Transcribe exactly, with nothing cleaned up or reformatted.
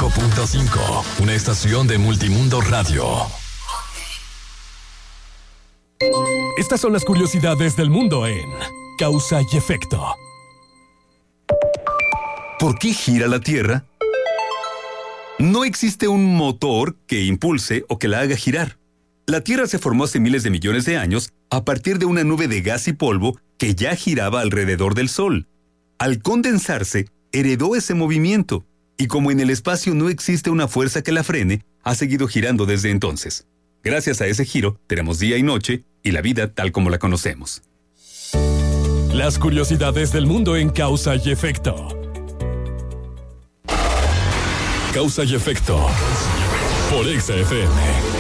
cinco punto cinco, una estación de Multimundo Radio. Estas son las curiosidades del mundo en Causa y Efecto. ¿Por qué gira la Tierra? No existe un motor que impulse o que la haga girar. La Tierra se formó hace miles de millones de años a partir de una nube de gas y polvo que ya giraba alrededor del Sol. Al condensarse, heredó ese movimiento, y como en el espacio no existe una fuerza que la frene, ha seguido girando desde entonces. Gracias a ese giro, tenemos día y noche, y la vida tal como la conocemos. Las curiosidades del mundo en Causa y Efecto. Causa y Efecto. Por Exa F M.